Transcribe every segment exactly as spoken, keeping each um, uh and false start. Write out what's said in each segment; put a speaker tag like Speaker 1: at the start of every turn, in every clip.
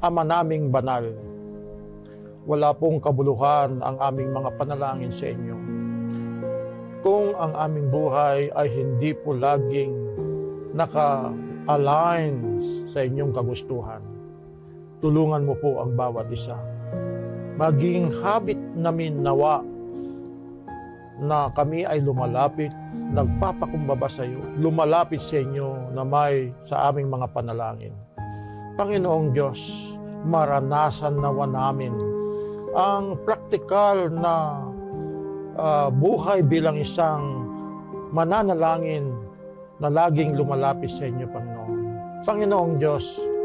Speaker 1: Ama naming banal, wala pong kabuluhan ang aming mga panalangin sa inyo. Kung ang aming buhay ay hindi po laging naka-align sa inyong kagustuhan, tulungan mo po ang bawat isa. Maging habit namin nawa na kami ay lumalapit, nagpapakumbaba sa iyo, lumalapit sa inyo na may sa aming mga panalangin. Panginoong Diyos, maranasan nawa namin ang praktikal na uh, buhay bilang isang mananalangin na laging lumalapit sa inyo, Panginoon. Panginoong Diyos,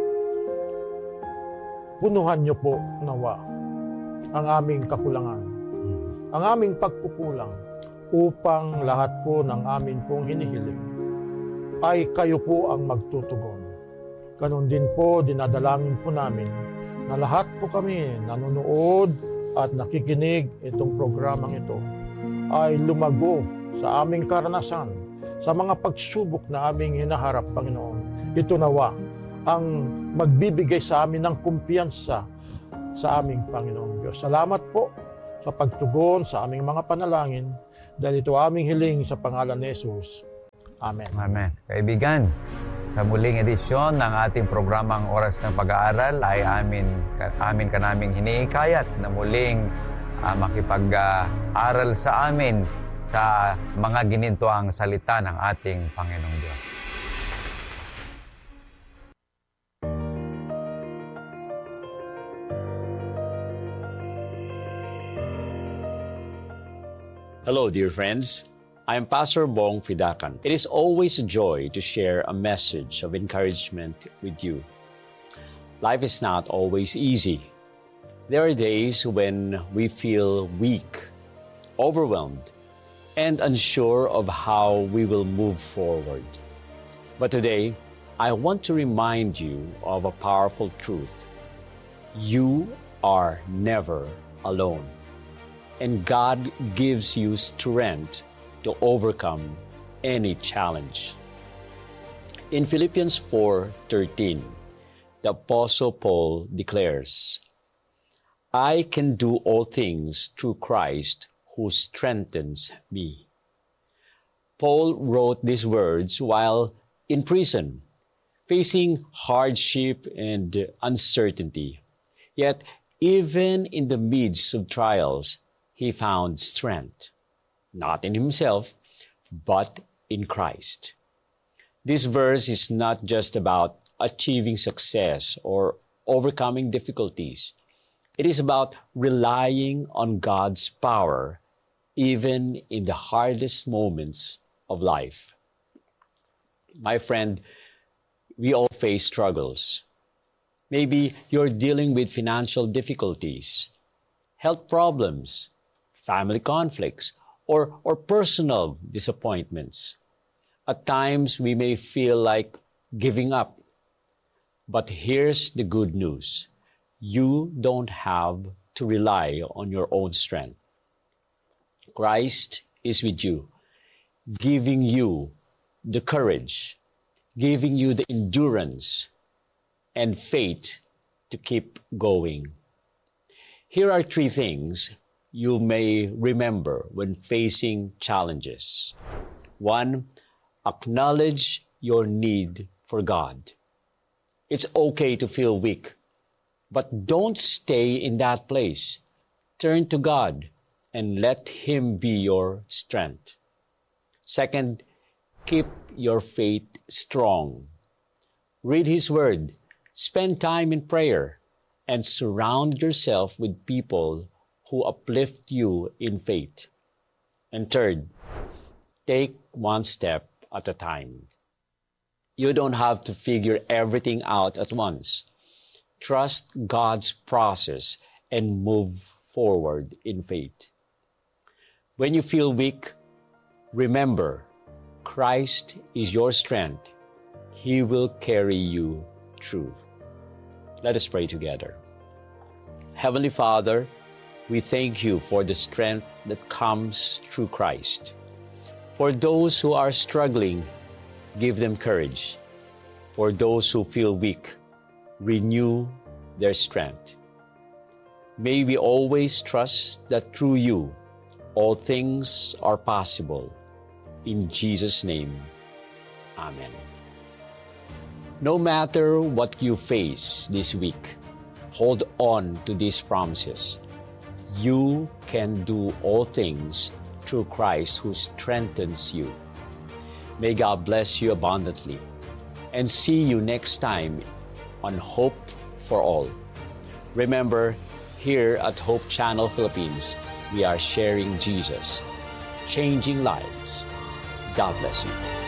Speaker 1: punuhan niyo po nawa ang aming kakulangan, ang aming pagkukulang, upang lahat po ng amin pong hinihiling ay kayo po ang magtutugon. Ganon din po, dinadalangin po namin na lahat po kami nanonood at nakikinig itong programang ito ay lumago sa aming karanasan, sa mga pagsubok na aming hinaharap, Panginoon. Ito nawa ang magbibigay sa amin ng kumpiyansa sa aming Panginoong Diyos. Salamat po sa pagtugon sa aming mga panalangin, dahil ito aming hiling sa pangalan ni Jesus. Amen.
Speaker 2: Amen. Kaibigan, sa muling edisyon ng ating programang Oras ng Pag-aaral ay amin, amin ka naming hinihikayat na muling uh, makipag-aral sa amin sa mga ginintuang salita ng ating Panginoong Diyos.
Speaker 3: Hello, dear friends. I am Pastor Bong Fidakan. It is always a joy to share a message of encouragement with you. Life is not always easy. There are days when we feel weak, overwhelmed, and unsure of how we will move forward. But today, I want to remind you of a powerful truth. You are never alone. And God gives you strength to overcome any challenge. In Philippians four thirteen, the Apostle Paul declares, I can do all things through Christ who strengthens me. Paul wrote these words while in prison, facing hardship and uncertainty. Yet, even in the midst of trials, he found strength, not in himself, but in Christ. This verse is not just about achieving success or overcoming difficulties. It is about relying on God's power, even in the hardest moments of life. My friend, we all face struggles. Maybe you're dealing with financial difficulties, health problems, family conflicts, or, or personal disappointments. At times, we may feel like giving up. But here's the good news. You don't have to rely on your own strength. Christ is with you, giving you the courage, giving you the endurance and faith to keep going. Here are three things you may remember when facing challenges. One, acknowledge your need for God. It's okay to feel weak, but don't stay in that place. Turn to God and let Him be your strength. Second, keep your faith strong. Read His Word, spend time in prayer, and surround yourself with people who uplift you in faith. And third, take one step at a time. You don't have to figure everything out at once. Trust God's process and move forward in faith. When you feel weak, remember, Christ is your strength. He will carry you through. Let us pray together. Heavenly Father, we thank you for the strength that comes through Christ. For those who are struggling, give them courage. For those who feel weak, renew their strength. May we always trust that through you, all things are possible. In Jesus' name, Amen. No matter what you face this week, hold on to these promises. You can do all things through Christ who strengthens you. May God bless you abundantly, and see you next time on Hope for All. Remember, here at Hope Channel Philippines, we are sharing Jesus, changing lives. God bless you.